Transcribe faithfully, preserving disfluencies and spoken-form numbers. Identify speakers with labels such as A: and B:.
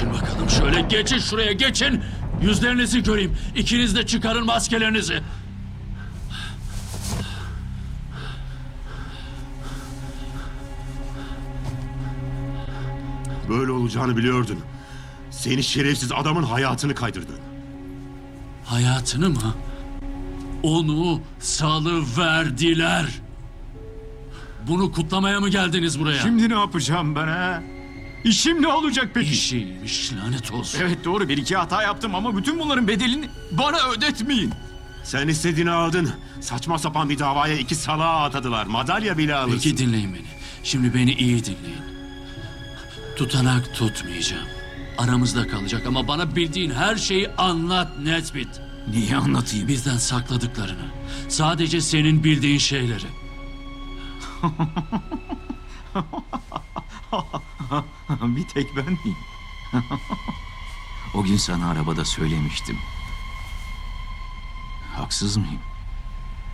A: Geçin bakalım şöyle, geçin şuraya, geçin. Yüzlerinizi göreyim. İkiniz de çıkarın maskelerinizi.
B: Böyle olacağını biliyordun. Seni şerefsiz adamın hayatını kaydırdın.
A: Hayatını mı? Onu salıverdiler. Bunu kutlamaya mı geldiniz buraya?
C: Şimdi ne yapacağım ben ha? İşim ne olacak peki?
A: İşiymiş, lanet olsun.
C: Evet doğru, bir iki hata yaptım ama bütün bunların bedelini bana ödetmeyin.
B: Sen istediğini aldın. Saçma sapan bir davaya iki salağa atadılar. Madalya bile alırsın.
A: Peki dinleyin beni. Şimdi beni iyi dinleyin. Tutanak tutmayacağım. Aramızda kalacak ama bana bildiğin her şeyi anlat Nesbit.
C: Niye anlatayım?
A: Bizden sakladıklarını. Sadece senin bildiğin şeyleri.
C: Bir tek ben miyim? O gün sana arabada söylemiştim. Haksız mıyım?